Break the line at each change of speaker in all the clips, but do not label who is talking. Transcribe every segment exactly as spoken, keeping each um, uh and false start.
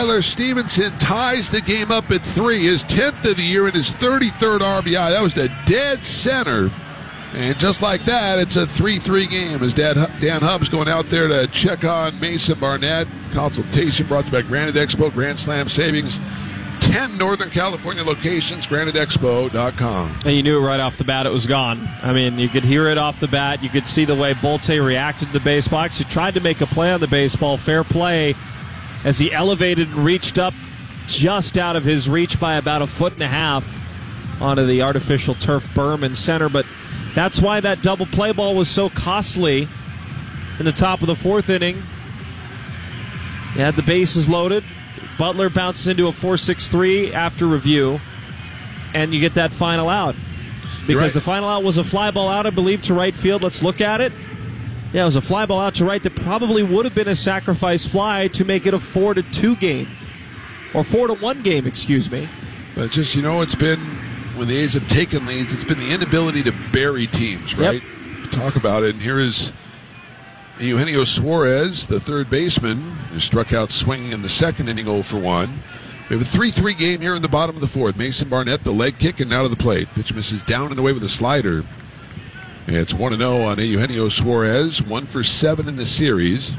Tyler Stevenson ties the game up at three, his tenth of the year and his thirty-third R B I. That was the dead center. And just like that, it's a three three game as Dan Hubbs going out there to check on Mason Barnett. Consultation brought to you by Granite Expo, Grand Slam Savings. ten Northern California locations, granite expo dot com.
And you knew right off the bat it was gone. I mean, you could hear it off the bat. You could see the way Bolte reacted to the baseball. He tried to make a play on the baseball. Fair play as he elevated and reached up just out of his reach by about a foot and a half onto the artificial turf berm in center. But that's why that double play ball was so costly in the top of the fourth inning. You had the bases loaded. Butler bounces into a four six three after review, and you get that final out. Because right. The final out was a fly ball out, I believe, to right field. Let's look at it. Yeah, it was a fly ball out to right that probably would have been a sacrifice fly to make it a four to two game. Or four to one game, excuse me.
But just, you know, it's been, when the A's have taken leads, it's been the inability to bury teams, right? Yep. Talk about it, and here is Eugenio Suarez, the third baseman, who struck out swinging in the second inning, oh for one. We have a three three game here in the bottom of the fourth. Mason Barnett, the leg kick, and out of the plate. Pitch misses down and away with a slider. And it's one and oh on Eugenio Suarez, one for seven in the series.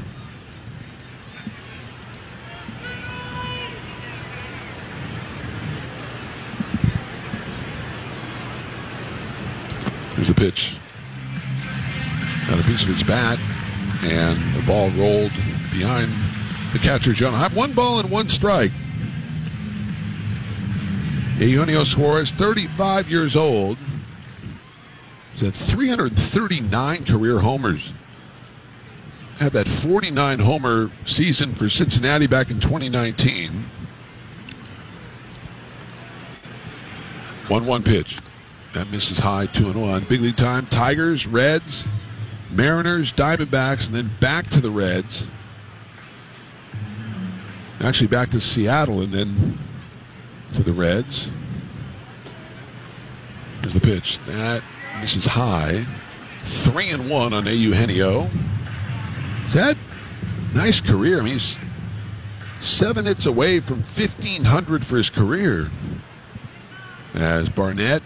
Here's the pitch. Got a piece of his bat. And the ball rolled behind the catcher, John Hyde. One ball and one strike. Eugenio Suarez, thirty-five years old. He's at three hundred thirty-nine career homers. Had that forty-nine homer season for Cincinnati back in twenty nineteen. one one pitch. That misses high, two and one. Big league time. Tigers, Reds, Mariners, Diamondbacks, and then back to the Reds. Actually back to Seattle and then to the Reds. Here's the pitch. That misses high. Three and one on Eugenio. Is that nice career? I mean, he's seven hits away from fifteen hundred for his career. As Barnett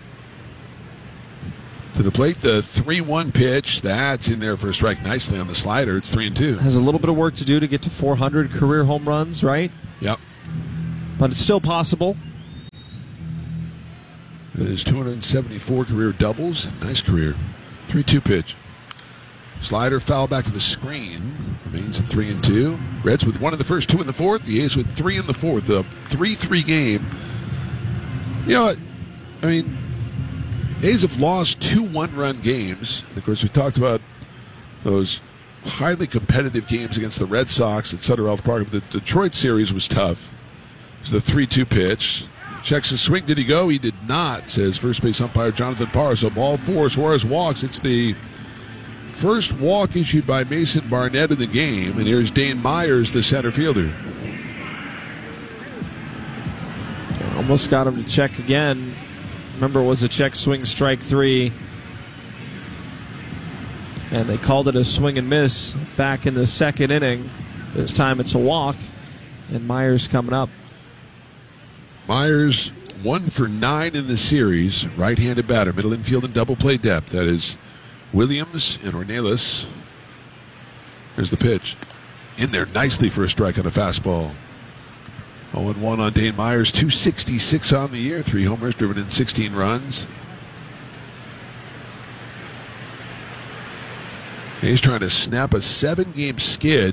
to the plate, the three one pitch. That's in there for a strike nicely on the slider. It's three and two.
Has a little bit of work to do to get to four hundred career home runs, right?
Yep.
But it's still possible.
There's two hundred seventy-four career doubles. Nice career. three two pitch. Slider foul back to the screen. Remains at three and two. Reds with one in the first, two in the fourth. The A's with three in the fourth. A three three game. You know, I mean, A's have lost two one-run games. And, of course, we talked about those highly competitive games against the Red Sox at Sutter Health Park. The Detroit series was tough. It was the three two pitch. Checks his swing. Did he go? He did not, says first base umpire Jonathan Parr. So ball four. Suarez walks. It's the first walk issued by Mason Barnett in the game. And here's Dane Myers, the center fielder.
Almost got him to check again. Remember, it was a check swing strike three. And they called it a swing and miss back in the second inning. This time it's a walk. And Myers coming up.
Myers, one for nine in the series. Right-handed batter, middle infield and double play depth. That is Williams and Ornelas. Here's the pitch. In there nicely for a strike on a fastball. oh and one on Dane Myers, two sixty-six on the year, three homers, driven in sixteen runs. He's trying to snap a seven-game skid.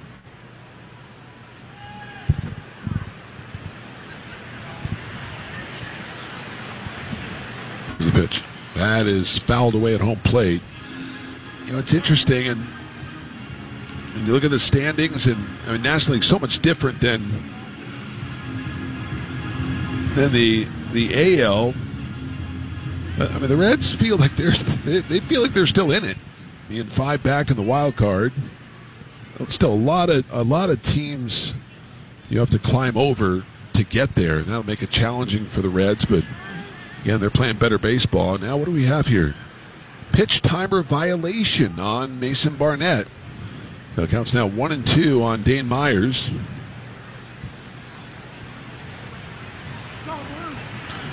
Here's the pitch. That is fouled away at home plate. You know, it's interesting, and when you look at the standings, and I mean, National League so much different than than the the A L. I mean, the Reds feel like they're they, they feel like they're still in it, being five back in the wild card. Still a lot of a lot of teams you have to climb over to get there. That'll make it challenging for the Reds, but again, they're playing better baseball. Now, what do we have here? Pitch timer violation on Mason Barnett. The count's now one and two on Dane Myers.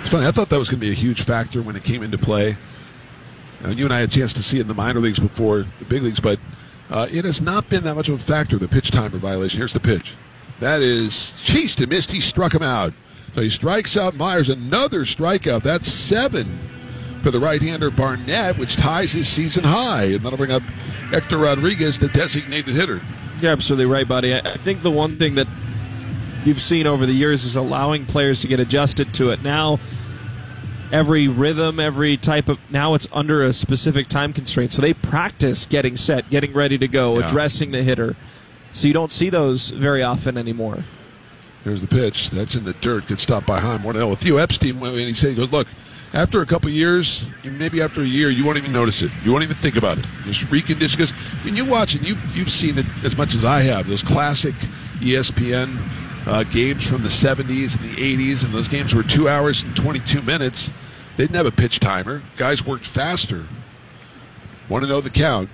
It's funny. I thought that was going to be a huge factor when it came into play. Uh, you and I had a chance to see it in the minor leagues before the big leagues, but uh, it has not been that much of a factor, the pitch timer violation. Here's the pitch. That is cheese to missed. He struck him out. So he strikes out Myers. Another strikeout. That's seven for the right-hander Barnett, which ties his season high. And that'll bring up Hector Rodriguez, the designated hitter.
You're absolutely right, buddy. I think the one thing that you've seen over the years is allowing players to get adjusted to it. Now, every rhythm, every type of... Now it's under a specific time constraint. So they practice getting set, getting ready to go, yeah. addressing the hitter. So you don't see those very often anymore.
Here's the pitch. That's in the dirt. Gets stopped by Heim. one to oh. Theo Epstein, when he said, he goes, look, after a couple of years, maybe after a year, you won't even notice it. You won't even think about it. Just recondition. Because when you watch it, you, you've seen it as much as I have. Those classic E S P N uh, games from the seventies and the eighties, and those games were two hours and twenty-two minutes. They didn't have a pitch timer. Guys worked faster. Want to know the count.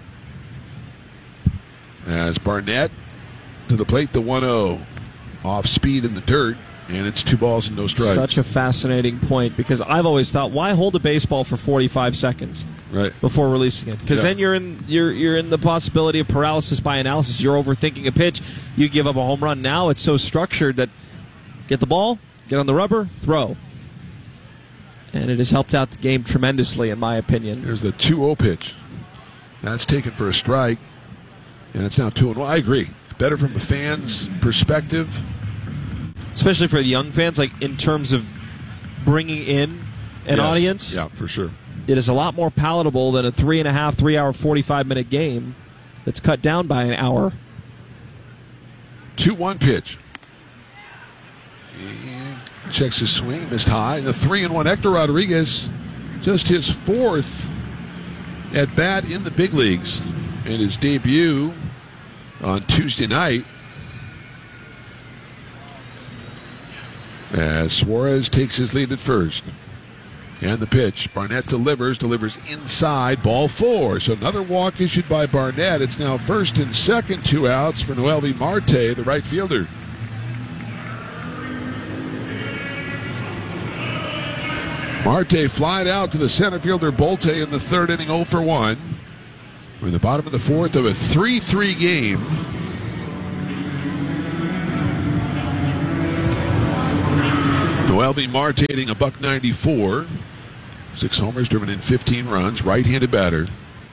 As Barnett to the plate, the one oh. Off speed in the dirt, and it's two balls and no strikes.
Such a fascinating point, because I've always thought, why hold a baseball for forty-five seconds
right.
before releasing it? Because yeah. then you're in you're you're in the possibility of paralysis by analysis. You're overthinking a pitch. You give up a home run. Now it's so structured that get the ball, get on the rubber, throw. And it has helped out the game tremendously, in my opinion.
There's the two oh pitch. That's taken for a strike, and it's now two and one. I agree. Better from a fan's perspective.
Especially for the young fans, like in terms of bringing in an
yes.
audience.
Yeah, for sure.
It is a lot more palatable than a three and a half, three hour, forty-five minute game that's cut down by an hour.
two one pitch. He checks his swing, missed high. The three and one. Hector Rodriguez, just his fourth at bat in the big leagues. In his debut on Tuesday night, as Suarez takes his lead at first. And the pitch. Barnett delivers, delivers inside, ball four. So another walk issued by Barnett. It's now first and second, two outs for Noelvi Marte, the right fielder. Marte flied out to the center fielder Bolte in the third inning, oh for one. We're in the bottom of the fourth of a three three game. Noelvi Marte hitting a buck ninety-four. Six homers, driven in fifteen runs. Right-handed batter.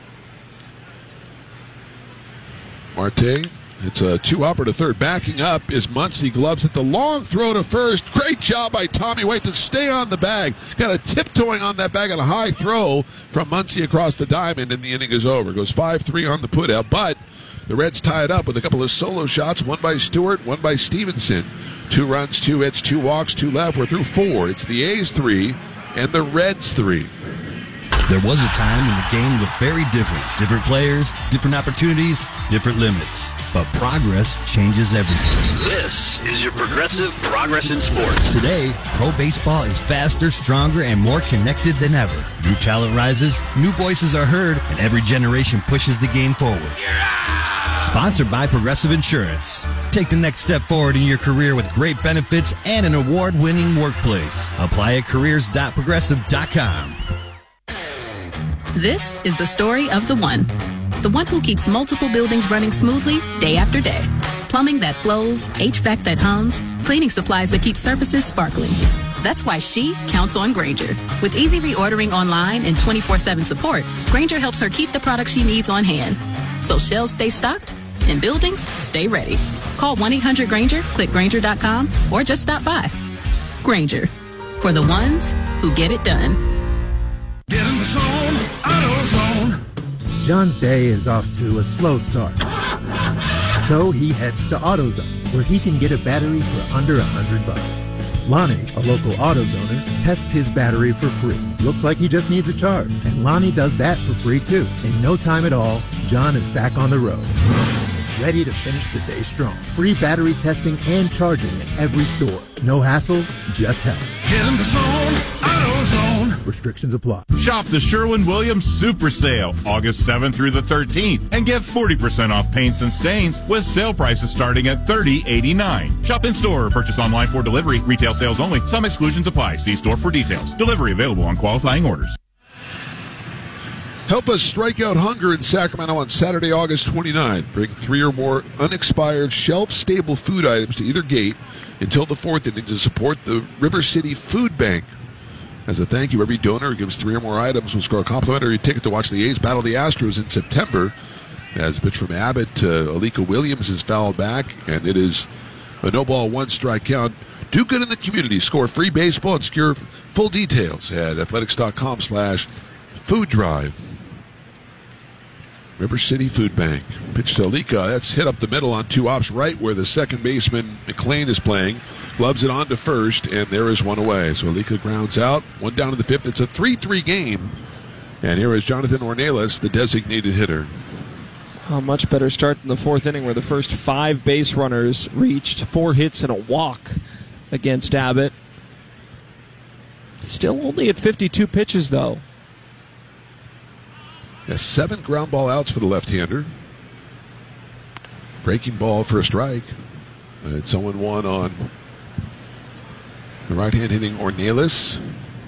Marte, it's a two-hopper to third. Backing up is Muncy. Gloves at the long throw to first. Great job by Tommy Waite to stay on the bag. Got a tiptoeing on that bag and a high throw from Muncy across the diamond, and the inning is over. Goes five three on the putout, but the Reds tie it up with a couple of solo shots, one by Stewart, one by Stevenson. Two runs, two hits, two walks, two left. We're through four. It's the A's three and the Reds three.
There was a time when the game was very different. Different players, different opportunities, different limits. But progress changes everything.
This is your Progressive Progress in Sports.
Today, pro baseball is faster, stronger, and more connected than ever. New talent rises, new voices are heard, and every generation pushes the game forward. Sponsored by Progressive Insurance. Take the next step forward in your career with great benefits and an award-winning workplace. Apply at careers dot progressive dot com.
This is the story of the one. The one who keeps multiple buildings running smoothly day after day. Plumbing that flows, H V A C that hums, cleaning supplies that keep surfaces sparkling. That's why she counts on Grainger. With easy reordering online and twenty-four seven support, Grainger helps her keep the products she needs on hand. So shelves stay stocked and buildings stay ready. Call one eight hundred Grainger, click Grainger dot com, or just stop by. Grainger, for the ones who get it done.
Get in the zone, AutoZone.
John's day is off to a slow start. So he heads to AutoZone, where he can get a battery for under a hundred bucks. Lonnie, a local AutoZoner, tests his battery for free. Looks like he just needs a charge, and Lonnie does that for free too. In no time at all, John is back on the road. He's ready to finish the day strong. Free battery testing and charging at every store. No hassles, just help.
Get in the zone, AutoZone. AutoZone.
Restrictions apply.
Shop the Sherwin-Williams Super Sale, August seventh through the thirteenth, and get forty percent off paints and stains with sale prices starting at thirty eighty-nine. Shop in-store or purchase online for delivery. Retail sales only. Some exclusions apply. See store for details. Delivery available on qualifying orders.
Help us strike out hunger in Sacramento on Saturday, August twenty-ninth. Bring three or more unexpired, shelf-stable food items to either gate until the fourth inning to support the River City Food Bank. As a thank you, every donor who gives three or more items will score a complimentary ticket to watch the A's battle the Astros in September. As a pitch from Abbott, uh, Alika Williams is fouled back, and it is a no-ball, one-strike count. Do good in the community. Score free baseball and secure full details at athletics.com slash food drive. River City Food Bank. Pitch to Alika. That's hit up the middle on two ops, right where the second baseman McLean is playing. Gloves it on to first, and there is one away. So Alika grounds out. One down to the fifth. It's a three three game. And here is Jonathan Ornelas, the designated hitter.
A much better start in the fourth inning where the first five base runners reached. Four hits and a walk against Abbott. Still only at fifty-two pitches, though.
Yeah, seven ground ball outs for the left-hander. Breaking ball for a strike. Uh, it's oh one on the right-hand hitting Ornelas.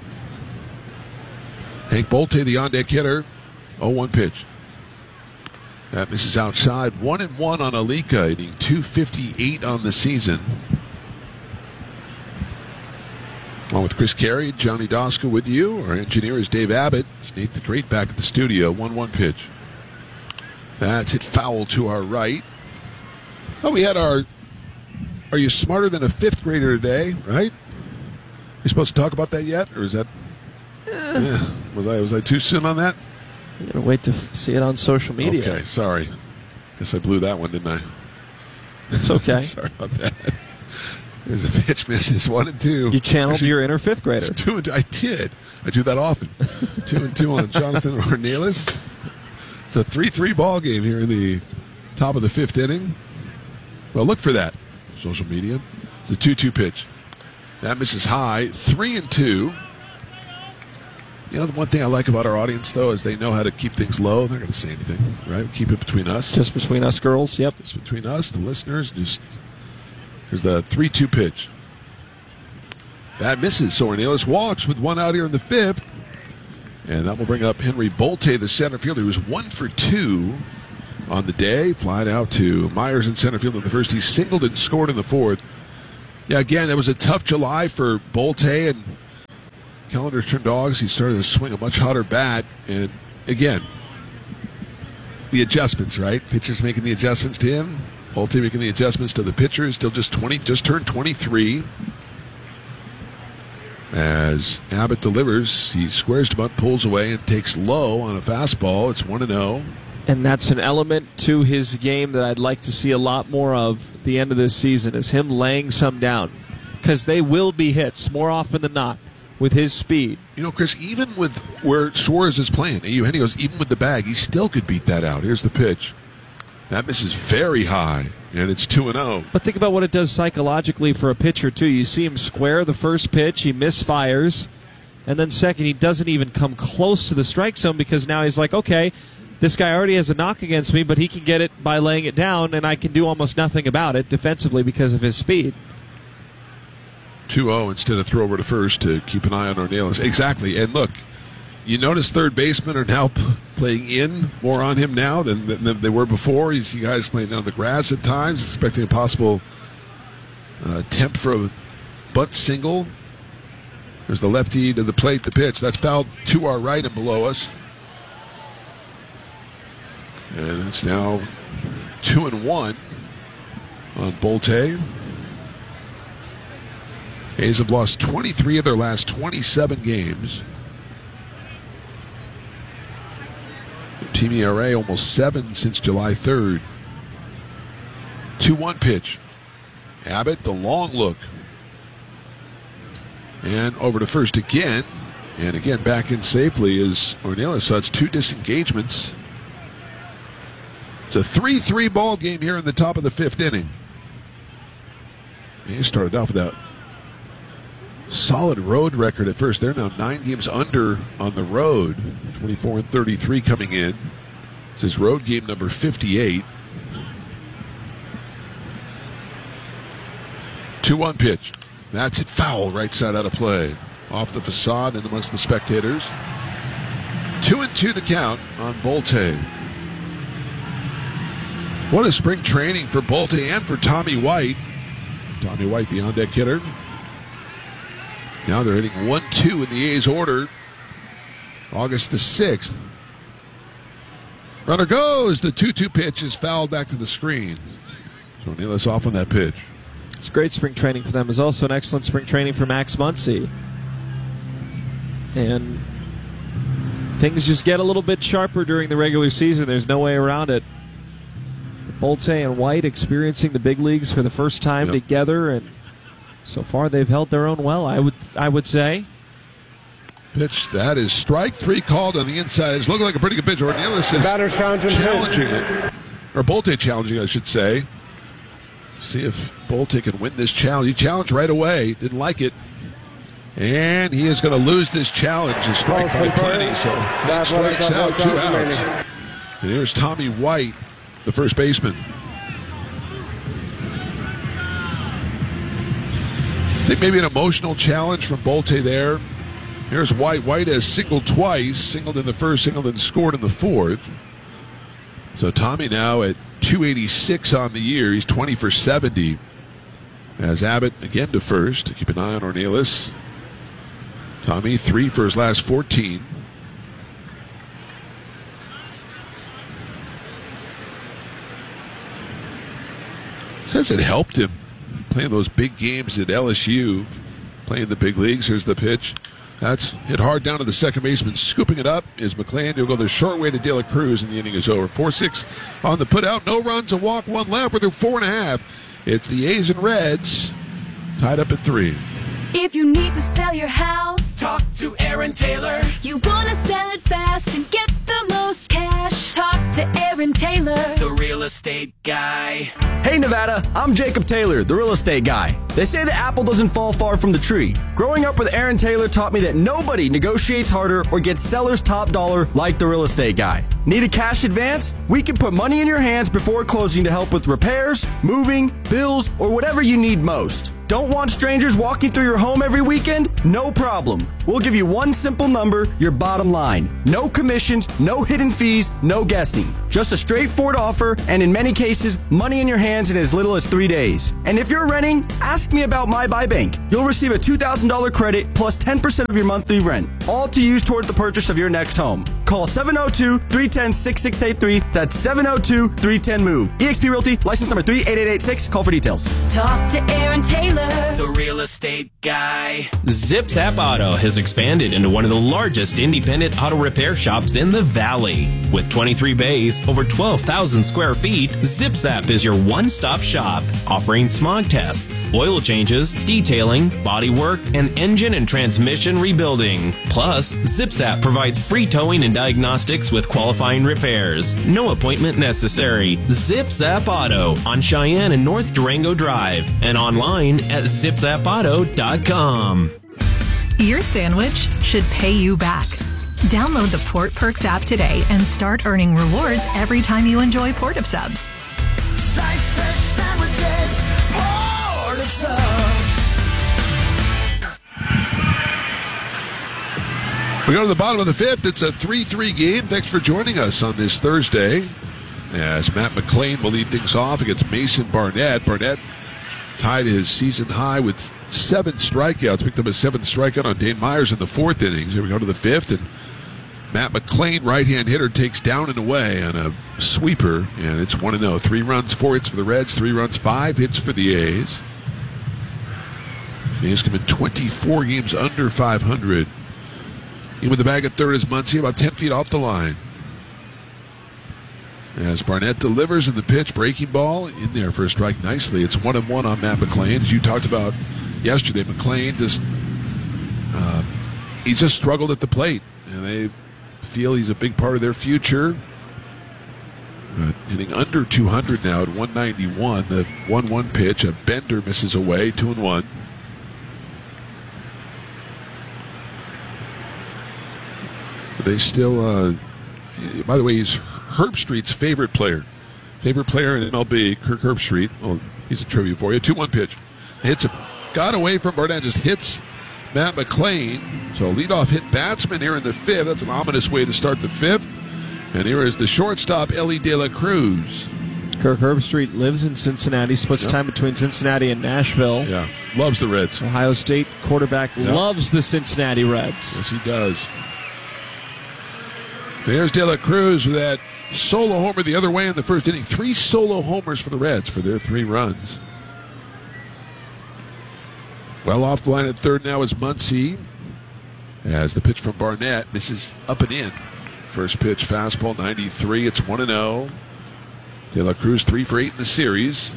Hank Bolte, the on-deck hitter. oh one pitch. That misses outside. one and one on Alika, hitting two fifty-eight on the season. Along with Chris Carey, Johnny Doska with you. Our engineer is Dave Abbott. It's Nate the Great back at the studio. one one pitch. That's hit foul to our right. Oh, we had our Are You Smarter Than a Fifth Grader today, right? You supposed to talk about that yet? Or is that... Uh, yeah. Was I was I too soon on that?
You gotta wait to f- see it on social media.
Okay, sorry. Guess I blew that one, didn't I?
It's okay.
Sorry about that. There's a pitch misses, one and two.
You channeled
Actually,
your inner fifth grader.
Two and two. I did. I do that often. two and two on Jonathan Ornelas. It's a three three ball game here in the top of the fifth inning. Well, look for that. Social media. It's a two two pitch. That misses high. Three and two. You know, the one thing I like about our audience, though, is they know how to keep things low. They're not going to say anything, right? We keep it between us.
Just between us girls, yep.
It's between us, the listeners. Just Here's the three two pitch. That misses. So Ornelas walks with one out here in the fifth. And that will bring up Henry Bolte, the center fielder, who was one for two on the day. Flying out to Myers in center field in the first. He singled and scored in the fourth. Yeah, again, that was a tough July for Bolte, and calendar turned dogs. He started to swing a much hotter bat. And again, the adjustments, right? Pitchers making the adjustments to him. Bolte making the adjustments to the pitcher. Still just twenty, just turned twenty-three. As Abbott delivers, he squares to bunt, pulls away, and takes low on a fastball. It's one and oh.
And that's an element to his game that I'd like to see a lot more of at the end of this season, is him laying some down. Because they will be hits more often than not with his speed.
You know, Chris, even with where Suarez is playing, Eugenio goes, even with the bag, he still could beat that out. Here's the pitch. That misses very high, and it's two and oh.
But think about what it does psychologically for a pitcher, too. You see him square the first pitch, he misfires, and then second, he doesn't even come close to the strike zone because now he's like, okay, this guy already has a knock against me, but he can get it by laying it down, and I can do almost nothing about it defensively because of his speed.
two oh instead of throw over to first to keep an eye on Ornelas. Exactly, and look, you notice third basemen are now p- playing in more on him now than, than, than they were before. You see guys playing on the grass at times, expecting a possible uh, attempt for a bunt single. There's the lefty to the plate, the pitch. That's fouled to our right and below us. And it's now two and one on Bolte. A's have lost twenty-three of their last twenty-seven games. Team E R A almost seven since July third. two one pitch. Abbott, the long look. And over to first again. And again back in safely is Ornelas. So it's two disengagements. It's a three three ball game here in the top of the fifth inning. He started off with that solid road record at first. They're now nine games under on the road, twenty-four and thirty-three coming in. This is road game number fifty-eight. two one pitch. That's it, foul, right side out of play. Off the facade and amongst the spectators. Two and two the count on Bolte. What a spring training for Bolte and for Tommy White. Tommy White, the on-deck hitter. Now they're hitting one two in the A's order. August the sixth. Runner goes. The two two pitch is fouled back to the screen. So Nealis off on that pitch.
It's great spring training for them. It's also an excellent spring training for Max Muncy. And things just get a little bit sharper during the regular season. There's no way around it. Bolte and White experiencing the big leagues for the first time yep. together, and so far they've held their own well, I would I would say.
Pitch, that is strike three called on the inside. It's looking like a pretty good pitch. Ornelas is challenging it. Or Bolte challenging, I should say. See if Bolte can win this challenge. He challenged right away. Didn't like it. And he is going to lose this challenge. A strike by plenty. So that strikes out, two outs. And here's Tommy White, the first baseman. I think maybe an emotional challenge from Bolte there. Here's White. White has singled twice. Singled in the first, singled and scored in the fourth. So Tommy now at two eighty-six on the year. He's twenty for seventy. As Abbott again to first. Keep an eye on Ornelas. Tommy three for his last fourteen. Says it helped him playing those big games at L S U, playing the big leagues. Here's the pitch. That's hit hard down to the second baseman. Scooping it up is McClain. He'll go the short way to De La Cruz, and the inning is over. four six on the putout. No runs, a walk, one left. We're through four and a half. It's the A's and Reds tied up at three.
If you need to sell your house,
talk to Aaron Taylor.
You want to sell it fast and get the most cash, talk to Aaron Taylor,
the real estate guy.
Hey Nevada, I'm Jacob Taylor, the real estate guy. They say the apple doesn't fall far from the tree. Growing up with Aaron Taylor taught me that nobody negotiates harder or gets seller's top dollar like the real estate guy. Need a cash advance? We can put money in your hands before closing to help with repairs, moving, bills, or whatever you need most. Don't want strangers walking through your home every weekend? No problem. We'll give you one simple number, your bottom line. No commissions, no hidden fees, no guessing. Just a straightforward offer, and in many cases, money in your hands in as little as three days. And if you're renting, ask me about My Buy Bank. You'll receive a two thousand dollars credit plus ten percent of your monthly rent, all to use toward the purchase of your next home. Call seven oh two, three one oh, six six eight three. That's seven oh two, three one oh, move. eXp Realty, license number three eight eight eight six. Call for details.
talk to Aaron Taylor,
the real estate guy.
ZipZap Auto has expanded into one of the largest independent auto repair shops in the Valley. With twenty-three bays, over twelve thousand square feet, ZipZap is your one-stop shop, offering smog tests, oil changes, detailing, body work, and engine and transmission rebuilding. Plus, ZipZap provides free towing and diagnostics with qualifying repairs. No appointment necessary. ZipZap Auto on Cheyenne and North Durango Drive, and online at zip zap auto dot com.
Your sandwich should pay you back. Download the Port Perks app today and start earning rewards every time you enjoy Port of Subs.
Slice fresh sandwiches, Port of Subs.
We go to the bottom of the fifth. It's a three three game. Thanks for joining us on this Thursday, as Matt McClain will lead things off against Mason Barnett. Barnett tied his season high with seven strikeouts. Picked up a seventh strikeout on Dane Myers in the fourth innings. Here we go to the fifth, and Matt McClain, right-hand hitter, takes down and away on a sweeper, and it's one and oh. Three runs, four hits for the Reds, three runs, five hits for the A's. The A's come in twenty-four games under five hundred. In with the bag at third is Muncy, about ten feet off the line. As Barnett delivers in the pitch, breaking ball in there for a strike nicely. It's one and one on Matt McClain. As you talked about yesterday, McClain just uh, he's just struggled at the plate, and they feel he's a big part of their future. But hitting under two hundred now at one ninety-one. The one one pitch, a bender misses away, two and one. They still, uh, by the way, he's Herbstreit's favorite player. Favorite player in M L B, Kirk Herbstreit. Well, he's a trivia for you. two one pitch. Hits him. Got away from Barnett, just hits Matt McLain. So leadoff hit batsman here in the fifth. That's an ominous way to start the fifth. And here is the shortstop, Ellie De La Cruz.
Kirk Herbstreit lives in Cincinnati, splits
Yep.
time between Cincinnati and Nashville.
Yeah, loves the Reds.
Ohio State quarterback
Yep.
loves the Cincinnati Reds.
Yes, he does. There's De La Cruz with that solo homer the other way in the first inning. Three solo homers for the Reds for their three runs. Well off the line at third now is Muncy. As the pitch from Barnett misses up and in. First pitch fastball, ninety-three. It's one and oh. De La Cruz three for eight in the series.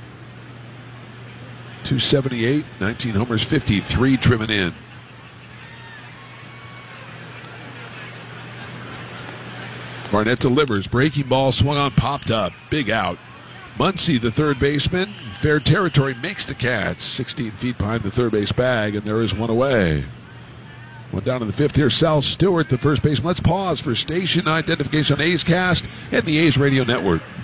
two seventy-eight, nineteen homers, fifty-three driven in. Barnett delivers. Breaking ball swung on, popped up. Big out. Muncy, the third baseman, fair territory, makes the catch. sixteen feet behind the third base bag, and there is one away. One down in the fifth here. Sal Stewart, the first baseman. Let's pause for station identification on A's Cast and the A's Radio Network.